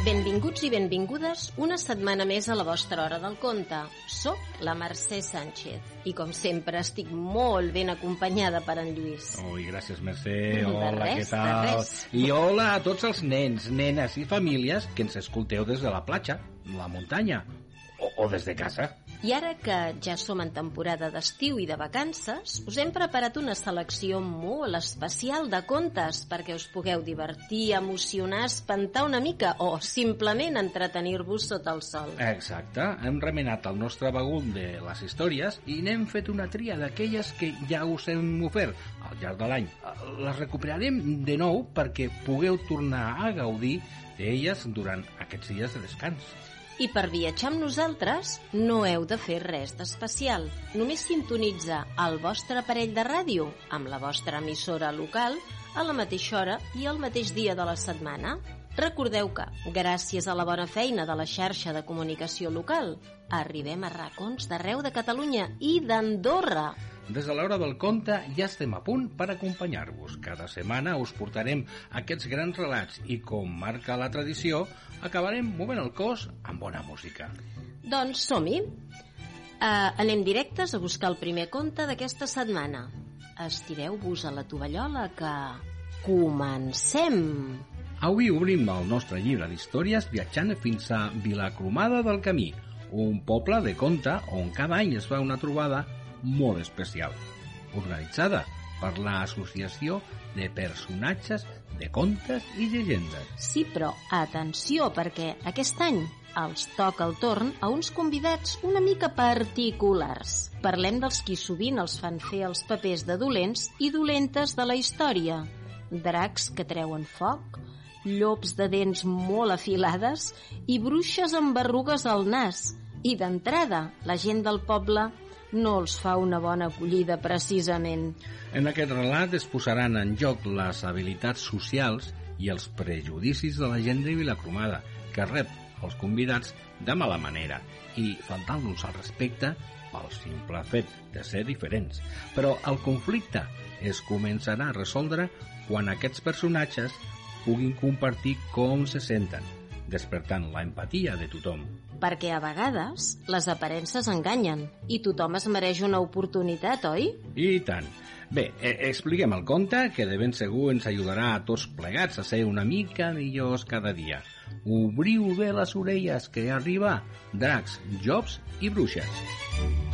Benvinguts i benvingudes una setmana més a la vostra hora del conte. Soc la Mercè Sánchez i com sempre estic molt ben acompanyada per en Lluís. Ui, gràcies Mercè, hola, res, què tal? I hola a tots els nens, nenes i famílies que ens escolteu des de la platja, la muntanya o des de casa. I ara que ja som en temporada d'estiu i de vacances, us hem preparat una selecció molt especial de contes perquè us pugueu divertir, emocionar, espantar una mica o simplement entretenir-vos sota el sol. Exacte, hem remenat el nostre bagul de les històries i n'hem fet una tria d'aquelles que ja us hem ofert al llarg de l'any. Les recuperarem de nou perquè pugueu tornar a gaudir d'elles durant aquests dies de descans. I per viatjar amb nosaltres no heu de fer res d'especial. Només sintonitzar el vostre aparell de ràdio amb la vostra emissora local a la mateixa hora i el mateix dia de la setmana. Recordeu que, gràcies a la bona feina de la xarxa de comunicació local, arribem a racons d'arreu de Catalunya i d'Andorra. Des de l'hora del conte ja estem a punt per acompanyar-vos. Cada setmana us portarem aquests grans relats i, com marca la tradició, acabarem movent el cos amb bona música. Doncs som-hi. Anem directes a buscar el primer conte d'aquesta setmana. Estireu-vos a la tovallola que... Comencem! Avui obrim el nostre llibre d'històries viatjant fins a Vilacromada del Camí, un poble de conte on cada any es fa una trobada molt especial, organitzada per l'Associació de Personatges de Contes i Llegendes. Sí, però atenció, perquè aquest any els toca el torn a uns convidats una mica particulars. Parlem dels qui sovint els fan fer els papers de dolents i dolentes de la història. Dracs que treuen foc, llops de dents molt afilades i bruixes amb berrugues al nas. I d'entrada, la gent del poble no els fa una bona acollida precisament. En aquest relat es posaran en joc les habilitats socials i els prejudicis de la gent de Vilacromada, que rep els convidats de mala manera i faltant-los al respecte pel simple fet de ser diferents. Però el conflicte es començarà a resoldre quan aquests personatges puguin compartir com se senten, despertant la empatia de tothom. Perquè a vegades les aparences enganyen i tothom es mereix una oportunitat, oi? I tant. Bé, expliquem el conte que de ben segur ens ajudarà a tots plegats a ser una mica millors cada dia. Obriu bé les orelles que arriba Dracs, Llops i Bruixes.